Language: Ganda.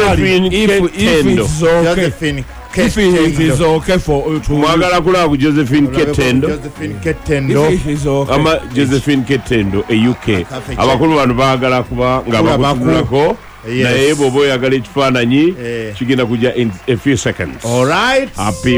Josephine Ketendo. Josephine If it is okay for you to Mwagala kulabu Josephine Ketendo. Josephine Ketendo. If it is okay. Ama Josephine Ketendo UK. Abakulu bano baagala kuba nga bakutuulako. Naye bw'oba oyagala ekifaananyi kigenda kujja in a few seconds. All right. Happy